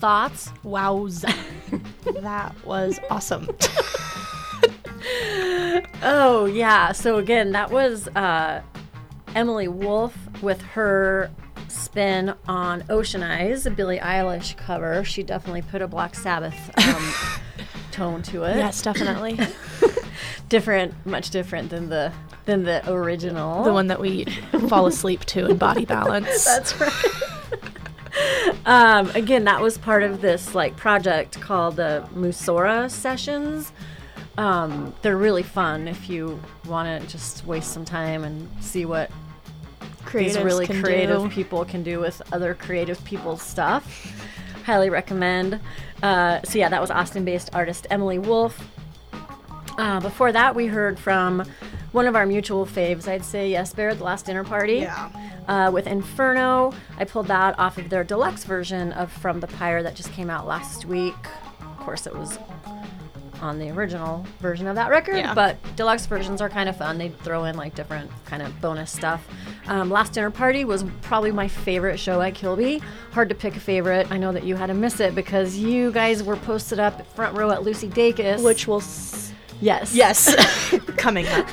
thoughts? Wowza. That was awesome. Oh, yeah. So again, that was Emily Wolf with her spin on Ocean Eyes, a Billie Eilish cover. She definitely put a Black Sabbath tone to it. Yes, definitely. Much different than the original. The one that we fall asleep to in Body Balance. That's right. Again, that was part of this like project called the Musora Sessions. They're really fun if you want to just waste some time and see what these really creative people can do with other creative people's stuff. Highly recommend. So yeah, that was Austin-based artist Emily Wolf. Before that, we heard from one of our mutual faves, I'd say, Yes Bear, The Last Dinner Party. Yeah. With Inferno. I pulled that off of their deluxe version of From the Pyre that just came out last week. Of course, it was on the original version of that record, yeah. But deluxe versions are kind of fun. They throw in like different kind of bonus stuff. Last Dinner Party was probably my favorite show at Kilby. Hard to pick a favorite. I know that you had to miss it because you guys were posted up front row at Lucy Dacus. Which will... Yes. Coming up.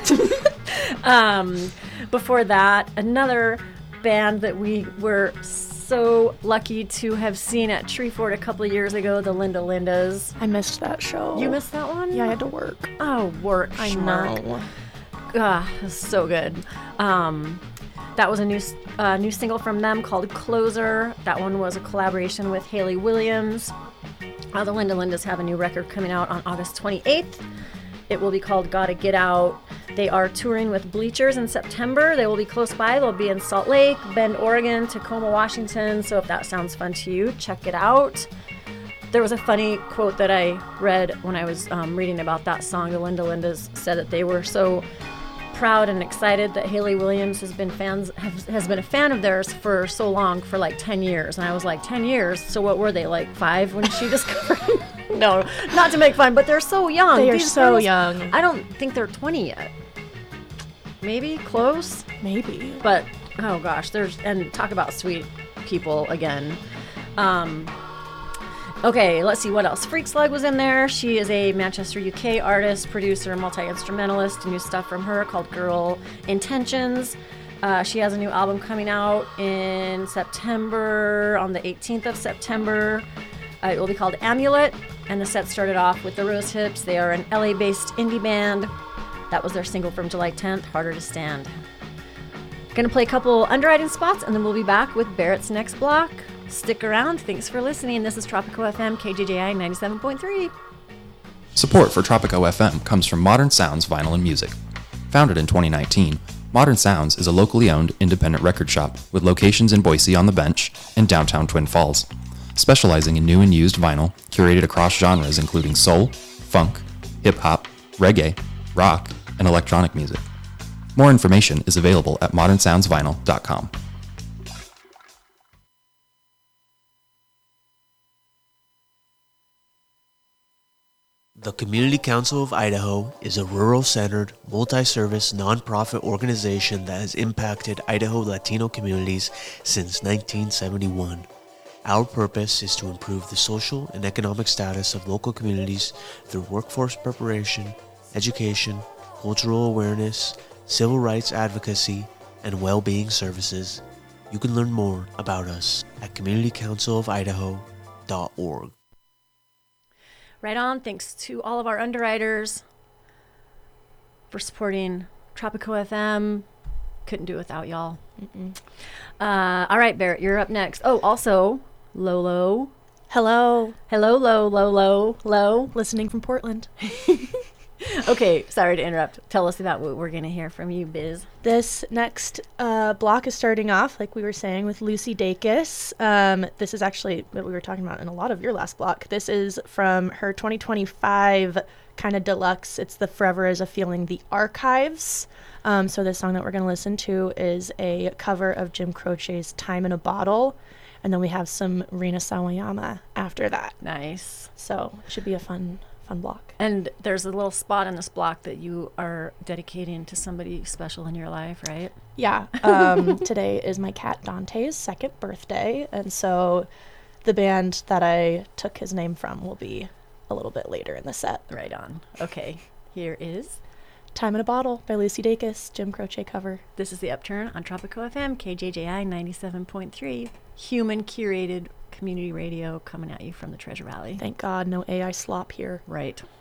Before that, another band that we were so lucky to have seen at Treefort a couple of years ago, the Linda Lindas. I missed that show. You missed that one? Yeah, I had to work. Oh, work. I schmark. know. It was so good. That was a new single from them called Closer. That one was a collaboration with Hayley Williams. The Linda Lindas have a new record coming out on August 28th. It will be called Gotta Get Out. They are touring with Bleachers in September. They will be close by. They'll be in Salt Lake, Bend, Oregon, Tacoma, Washington. So if that sounds fun to you, check it out. There was a funny quote that I read when I was reading about that song. The Linda Lindas said that they were so proud and excited that Hayley Williams has been a fan of theirs for so long, for like 10 years. And I was like, 10 years? So what were they, like 5 when she discovered them? No, not to make fun, but they're so young. They are These so girls, young. I don't think they're 20 yet. Maybe close, Maybe. but oh gosh, and talk about sweet people again. Okay, let's see what else. Freak Slug was in there. She is a Manchester, UK artist, producer, multi-instrumentalist. New stuff from her called Girl Intentions. She has a new album coming out in September, on the 18th of September. It will be called Amulet, and the set started off with the Rose Hips. They are an LA-based indie band. That was their single from July 10th, Harder to Stand. Gonna play a couple underwriting spots, and then we'll be back with Barrett's next block. Stick around. Thanks for listening. This is Tropico FM, KJJI 97.3. Support for Tropico FM comes from Modern Sounds Vinyl and Music. Founded in 2019, Modern Sounds is a locally owned independent record shop with locations in Boise on the Bench and downtown Twin Falls. Specializing in new and used vinyl, curated across genres including soul, funk, hip-hop, reggae, rock, and electronic music. More information is available at modernsoundsvinyl.com. The Community Council of Idaho is a rural-centered, multi-service, nonprofit organization that has impacted Idaho Latino communities since 1971. Our purpose is to improve the social and economic status of local communities through workforce preparation, education, cultural awareness, civil rights advocacy, and well-being services. You can learn more about us at communitycouncilofidaho.org. Right on. Thanks to all of our underwriters for supporting Tropico FM. Couldn't do it without y'all. All right, Barrett, you're up next. Oh, also, Lolo. Hello. Hello, Lo. Listening from Portland. Okay, sorry to interrupt. Tell us about what we're going to hear from you, Biz. This next block is starting off, like we were saying, with Lucy Dacus. This is actually what we were talking about in a lot of your last block. This is from her 2025 kind of deluxe. It's the Forever is a Feeling, the Archives. So this song that we're going to listen to is a cover of Jim Croce's Time in a Bottle. And then we have some Rina Sawayama after that. Nice. So it should be a fun block. And there's a little spot in this block that you are dedicating to somebody special in your life, right? Yeah. Today is my cat Dante's second birthday. And so the band that I took his name from will be a little bit later in the set. Right on. Okay, here is. Time in a Bottle by Lucy Dacus, Jim Croce cover. This is The Upturn on Tropico FM, KJJI 97.3. Human curated community radio coming at you from the Treasure Valley. Thank God, no AI slop here. Right.